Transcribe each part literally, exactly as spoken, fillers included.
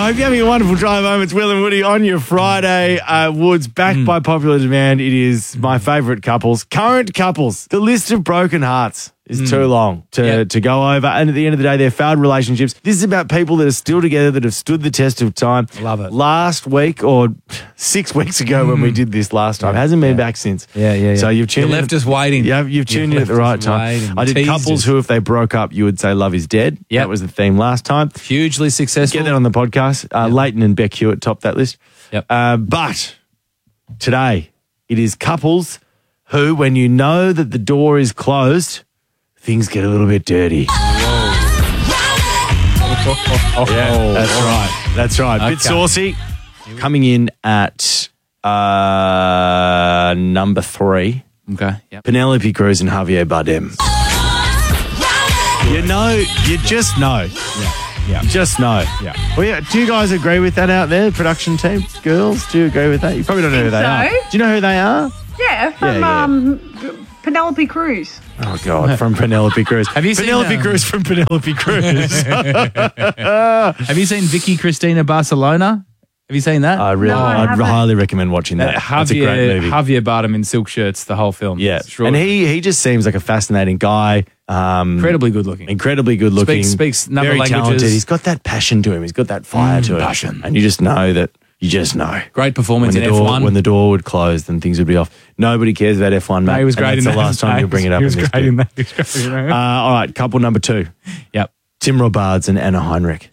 I hope you're having a wonderful drive home. It's Will and Woody on your Friday. Uh, Woods, back mm. by popular demand. It is my favourite couples, current couples. The list of broken hearts is mm. too long to, yep. to go over. And at the end of the day, they're failed relationships. This is about people that are still together, that have stood the test of time. Love it. Last week or six weeks ago mm. when we did this last time. Yeah. Hasn't been yeah. back since. Yeah, yeah, yeah. So you've tuned you left in, us waiting. Yeah, you've tuned you've in at the right time. Waiting. I did Teased couples us. who, if they broke up, you would say love is dead. Yep. That was the theme last time. Hugely successful. Get that on the podcast. Uh, yep. Leighton and Beck Hewitt topped that list. Yep. Uh, but today, it is couples who, when you know that the door is closed, things get a little bit dirty. Oh, yeah, that's right. That's right. Okay. Bit saucy. Coming in at uh, number three. Okay. Yep. Penelope Cruz and Javier Bardem. You know, you just know. Yeah. Yeah. You just know. Yeah. Well, yeah. Do you guys agree with that out there, production team? Girls, do you agree with that? You probably don't know who they so. are. Do you know who they are? Yeah, from Yeah, yeah. Um, Penelope Cruz. Oh, God, from Penelope Cruz. Have you seen, Penelope um, Cruz from Penelope Cruz. Have you seen Vicky Cristina Barcelona? Have you seen that? I really, No, I I'd haven't. highly recommend watching that. Uh, That's a great Javier, movie. Javier Bardem in silk shirts, the whole film. Yeah, It's true. and he he just seems like a fascinating guy. Um, incredibly good looking. incredibly good looking. Speaks- speaks number very of languages. talented. He's got that passion to him. He's got that fire Mm, to him. passion. And you just know that, you just know. Great performance When in the, door, F one. when the door would close, then things would be off. Nobody cares about F one, mate. No, he was And great that's in the that. last time No, you'll bring it up He was in this great bit. in that. He was great in that. Uh, all right, couple number two. Yep. Tim Robards and Anna Heinrich.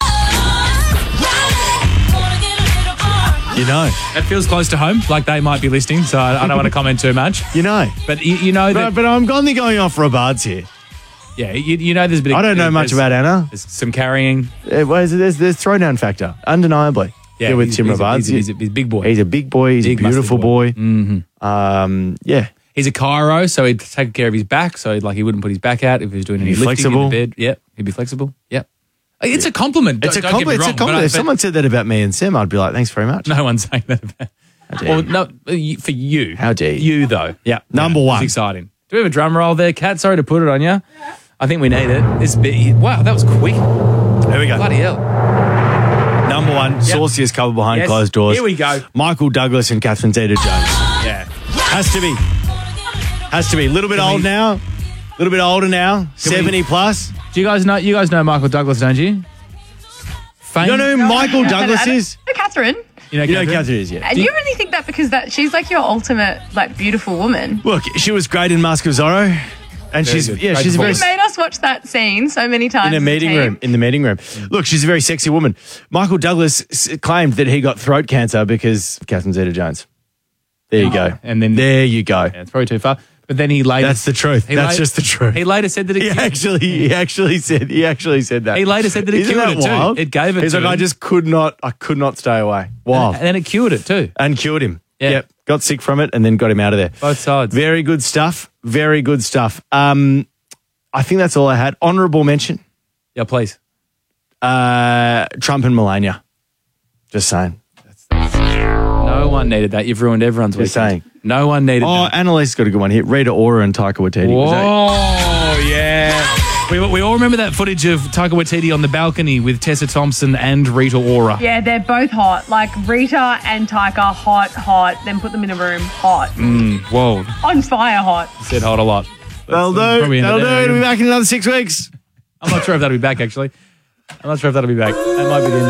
You know. That feels close to home, like they might be listening, so I, I don't want to comment too much. You know. But you, you know that, But, but I'm only going off Robards here. yeah, you, you know there's a bit of, I don't know much there's- about Anna. There's some carrying. Uh, well, there's, there's, there's throwdown factor, undeniably. Yeah, with he's, Tim he's, a, Robards. he's, a, he's, a, he's a big boy. He's a big boy. He's Big, a beautiful muscly boy. boy. Mm-hmm. Um, yeah. He's a chiro, so he'd take care of his back, so he'd, like he wouldn't put his back out if he was doing any He'd be lifting flexible. in the bed. Yep, he'd be flexible. Yep. It's a compliment. It's don't, a don't get me compliment. It's a wrong, compliment. but I- If someone said that about me and Sam, I'd be like, thanks very much. No one's saying that about. dare Well, you. no, uh, you- for you. How dare you. You though. Yeah. Number Yeah, one. It's exciting. Do we have a drum roll there, Kat? Sorry to put it on you. I think we need it. This bit. Wow, that was quick. There we go. Bloody hell. Number one, sauciest couple behind Yes. closed doors. Here we go. Michael Douglas and Catherine Zeta-Jones. Yeah. Has to be. Has to be. A little bit Can old we- now. A little bit older now. seventy plus. Do you guys know? You guys know Michael Douglas, don't you? Fame. You know who Michael Douglas is? Oh, Catherine. You know, You know Catherine? Catherine is, yeah. And you really think that because that she's like your ultimate, like, beautiful woman. Look, she was great in Mask of Zorro. And Very she's, good. yeah, Great she's a very... You made us watch that scene so many times. In the as meeting team. room. In the meeting room. Look, she's a very sexy woman. Michael Douglas s- claimed that he got throat cancer because of Catherine Zeta-Jones. There you go. And then- there you go. Yeah, it's probably too far. But then he later. That's the truth. he That's later- just the truth. He later said that it He killed actually, he actually said, he actually said that. He later said that it Isn't cured that it too. wild? It gave it He's to like, I him. just could not, I could not stay away. Wild. And then it cured it too. And cured him. Yeah. Yep. Got sick from it and then got him out of there. Both sides. Very good stuff. Very good stuff. Um, I think that's all I had. Honourable mention. Yeah, please. Uh, Trump and Melania. Just saying. No one needed that. You've ruined everyone's Just weekend. saying. No one needed Oh, that. Annalise got a good one here. Rita Ora and Taika Waititi. Was that- Oh, yeah. We, we all remember that footage of Taika Waititi on the balcony with Tessa Thompson and Rita Ora. Yeah, they're both hot. Like Rita and Taika, hot, hot. Then put them in a room, hot. Mm, whoa. On fire, hot. Said hot a lot. That'll Probably do. end That'll it do. there. It'll be back in another six weeks. I'm not sure if that'll be back, actually. I'm not sure if that'll be back. That might be the end of